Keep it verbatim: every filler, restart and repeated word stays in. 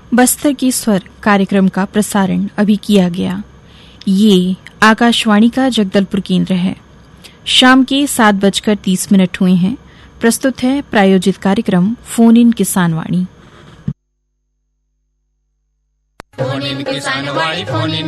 बस्तर की स्वर कार्यक्रम का प्रसारण अभी किया गया। ये आकाशवाणी का जगदलपुर केंद्र है। शाम के सात बजकर तीस मिनट हुए हैं। प्रस्तुत है प्रायोजित कार्यक्रम phone in Kisanvani. Phone in Kisanvani, phone in